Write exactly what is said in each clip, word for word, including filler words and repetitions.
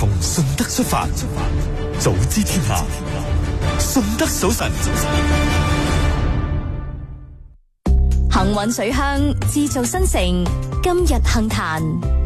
從順德出發，早知天下，順德早晨。 行運水鄉，製造新城，今日杏壇。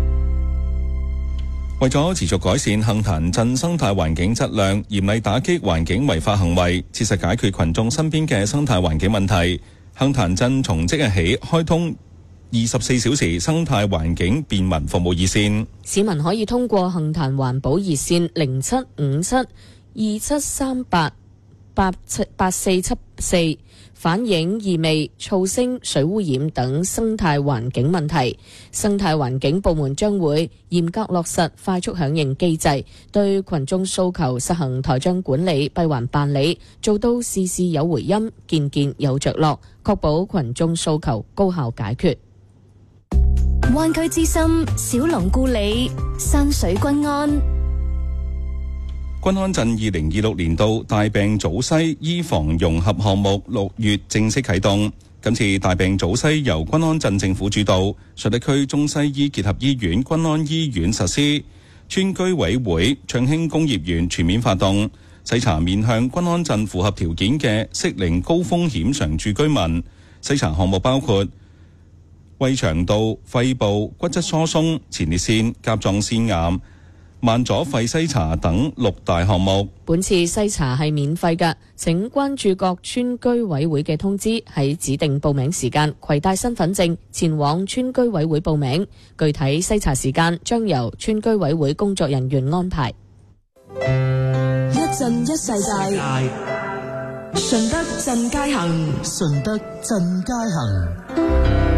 為咗持續改善杏壇鎮生態環境質量，嚴厲打擊環境違法行為，切實解決群眾身邊嘅生態環境問題，杏壇鎮從即日起開通二十四小時生態環境便民服務熱線， 市民可以通過杏壇環保熱線零七五七二七三八八七八四七四反映異味、噪聲、水污染等生態環境問題。生態環境部門將會嚴格落實快速響應機制，對群眾訴求實行台賬管理、閉環辦理，做到事事有回音、件件有着落，確保群眾訴求高效解決。 灣區之心，小龍故里，山水均安。 均安鎮二零二六年度大病早篩醫防融合項目六月正式啟動。今次大病早篩由均安鎮政府主導，順德區中西醫結合醫院均安醫院實施，村居委會暢興工業園全面發動篩查，面向均安鎮符合條件嘅適齡高風險常住居民。篩查項目包括胃腸道、肺部、骨質疏鬆、前列腺、甲狀腺癌、慢阻肺篩查等六大項目。 本次篩查係免費嘅，請關注各村居委會嘅通知，喺指定報名時間攜帶身份證前往村居委會報名。具體篩查時間將由村居委會工作人員安排。 一鎮一世界，順德鎮街行， 順德鎮街行。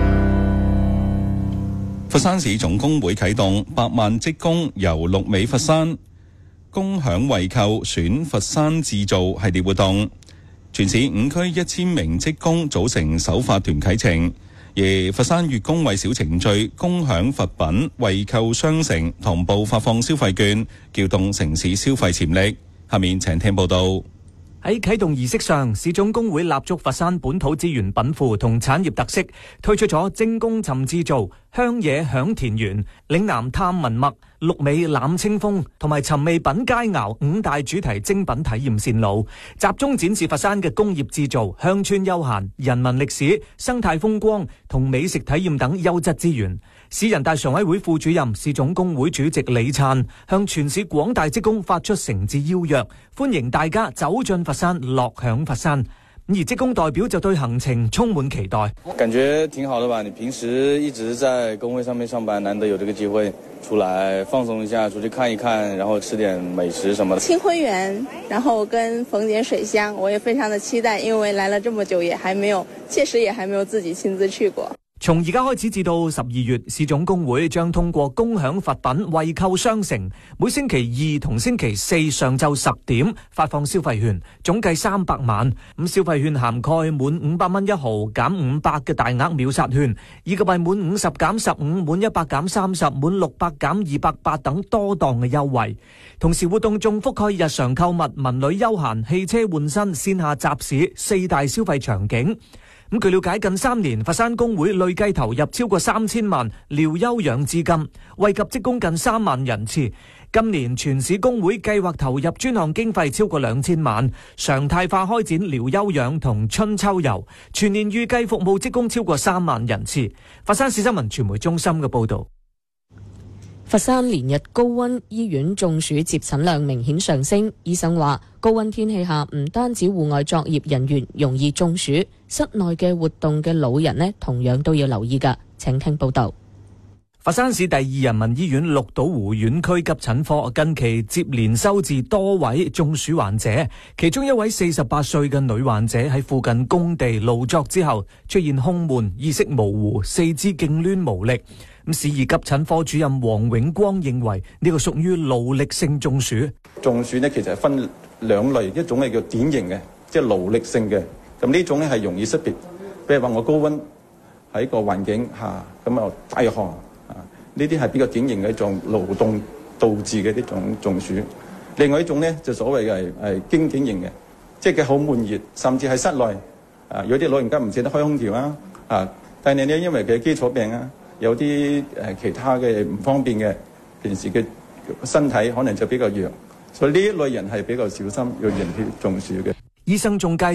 佛山市總工會啟動百萬職工由綠美佛山共享惠購選佛山自造系列活動，全市五區一千名職工組成首發團啟程，而佛山粵工惠小程序共享佛品惠購商城同步發放消費券，撬動城市消費潛力。下面請聽報道。 喺啟動儀式上，市總工會立足佛山本土資源稟賦同產業特色，推出咗精工尋自造、鄉野享田園、嶺南探文物、綠美攬清風同埋尋味品佳肴五大主題精品體驗線路，集中展示佛山嘅工業製造、鄉村休閒、人文歷史、生態風光同美食體驗等優質資源。市人大常委會副主任、市總工會主席李燦向全市廣大職工發出誠摯邀約，歡迎大家走進佛山，樂享佛山。而職工代表就對行程充滿期待， 感覺挺好的吧？你平時一直在工會上面上班，難得有這個機會出來放鬆一下，出去看一看，然後吃點美食什麼的。 清暉園，然後跟逢檢水鄉，我也非常的期待，因為來了這麼久也還沒有，確實也還沒有自己親自去過。 從而家開始至到十二月，市總工會將通過共享佛品惠購商城，每星期二同星期四上晝十點發放消費券，總計三百萬。咁消費券涵蓋滿五百蚊一毫減五百嘅大額秒殺券，以及係滿五十減十五、滿一百減三十、滿六百減二百八等多檔嘅優惠。同時活動仲覆蓋日常購物、文旅休閒、汽車換新、線下集市四大消費場景。咁據了解，近三年佛山工會累計投入超過三千萬療休養資金，惠及職工近三萬人次。今年全市工會計劃投入專項經費超過兩千萬，常態化開展療休養同春秋遊，全年預計服務職工超過三萬人次。佛山市新聞傳媒中心嘅報道。 佛山連日高溫，醫院中暑接診量明顯上升。醫生話，高溫天氣下唔單止戶外作業人員容易中暑，室內嘅活動嘅老人呢同樣都要留意㗎。請聽報道。 佛山市第二人民醫院綠島湖院區急診科近期接連收治多位中暑患者，其中一位四十八歲嘅女患者喺附近工地勞作之後出現胸悶、意識模糊、四肢痙攣無力。咁市二急診科主任黃永光認為呢個屬於勞力性中暑。 中暑呢其實係分兩類，一種係叫典型嘅，即係勞力性嘅。咁呢種咧係容易識別，譬如話我高溫喺個環境下咁啊大汗啊，呢啲係比較典型嘅一種勞動導致嘅呢種中暑。另外一種咧就所謂嘅係係經典型嘅，即係佢好悶熱，甚至喺室內啊，有啲老人家唔捨得開空調啊啊，但係咧因為佢基礎病啊。有啲誒其他嘅唔方便嘅，平時嘅身體可能就比較弱，所以呢一類人係比較小心，要引起重視嘅。 醫生仲介